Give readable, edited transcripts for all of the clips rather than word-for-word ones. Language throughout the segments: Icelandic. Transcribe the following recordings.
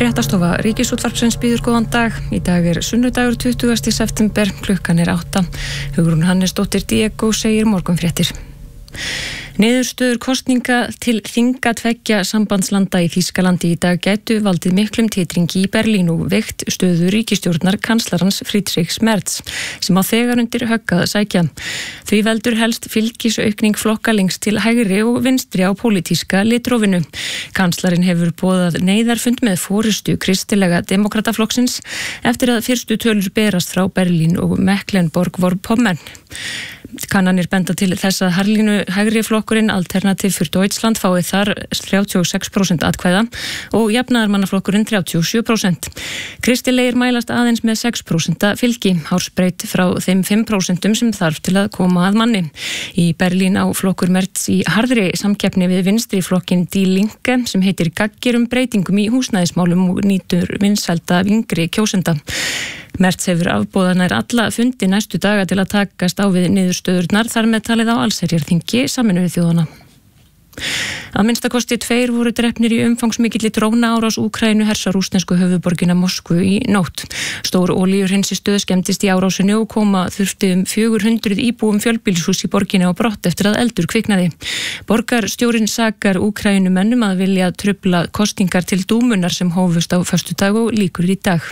Fréttastofa Ríkisútvarpsins býður góðan dag. Í dag sunnudagur 20. september, klukkan 8. Hugrún Hannesdóttir Diego segir morgunfréttir. Niðurstöður kosninga til þinga tveggja sambandslanda í Þýskalandi í dag gætu valdið miklum titringi í Berlín og veikt stöðu ríkisstjórnar kanslarans Friedrichs Merz, sem á þegar undir högg að sækja. Því veldur helst fylgisaukning flokka lengst til hægri og vinstri á pólitíska litrófinu. Kanslarinn hefur boðað neyðarfund með forystu kristilega demokrataflokksins eftir að fyrstu tölur berast frá Berlín og Mecklenburg-Vorpommern. Kannanir benda til þess að harlínu hægri flokkurinn Alternativ für Deutschland fái þar 36% atkvæða og jafnaðarmannaflokkurinn 37%. Kristilegir mælast aðeins með 6% fylgi, hársbreyt frá þeim 5% sem þarf til að koma að manni. Í Berlín á flokkur Merz í harðri samkeppni við vinstri flokkin Die Linke sem heitir gaggerum breytingum í húsnæðismálum og nýtur vinsælda yngri kjósenda. Merz hefur afboðað nær alla fundi næstu daga til að takast á við niðurstöðurnar, þar með talið á allsherjarþingi Sameinuðu þjóðanna. Að minnstakosti 2 voru drepnir í umfangsmikilli drónaárás Úkraínu hersa rússnesku höfuðborgina Moskvu í nótt. Stór olíuhreinsistöð skemmdist í árásinni og koma þurfti 400 íbúum fjölbýlishús í borginni á brott eftir að eldur kviknaði. Borgarstjórinn sakar Úkraínumennum að vilja trufla kosningar til dúmunar sem hófust á föstudag og lýkur í dag.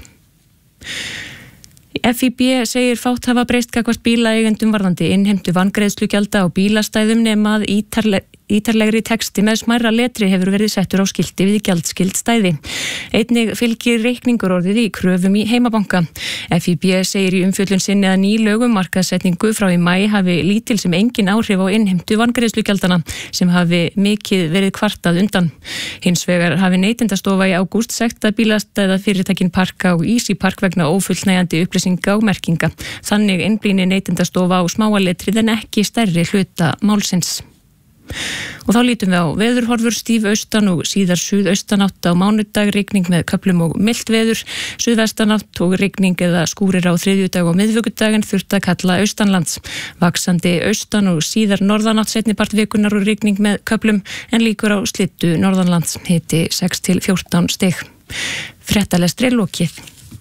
FIB segir fátt hafa breyst gagnvart bílaeigendum varðandi innheimtu vangreiðslugjalda á bílastæðum nema að ítarlegri texti með smærra letri hefur verið settur á skilti við gjaldskyld stæði. Einnig fylgir reikningur orðið í kröfum í heimabanka. FIB segir í umfjöllun sinni að ný lög um markaðssetningu frá í maí hafi lítil sem engin áhrif á innheimtu vangreiðslugjaldana sem hafi mikið verið kvartað undan. Hins vegar hafi Neytendastofa í ágúst sagt að bílastæða fyrirtækin Parka og Easy Park vegna ófullnægjandi upplýsinga og merkinga. Þannig einblínir Neytendastofa á smáaletrið en ekki stærri hluta málsins. Og þá lítum við á veðurhorfur, stíf austan og síðar suðaustanátt á mánudag, rigning með köflum og milt veður, suðvestanátt og rigning eða skúrir á þriðjudag og miðvikudag en þurft að kalla austanlands. Vaxandi austan og síðar norðanátt seinni part vikunar og rigning með köflum en líkur á slittu norðanlands, hiti 6 til 14 stig. Fréttalestri lokið.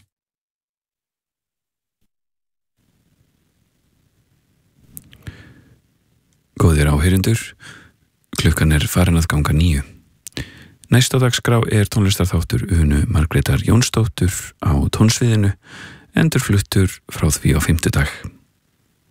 Góðir áheyrendur, klukkan farin að ganga 9. Næst á dagskrá tónlistarþáttur Unu Margrétar Jónsdóttur á tónsviðinu, endurfluttur frá því á fimmtudag.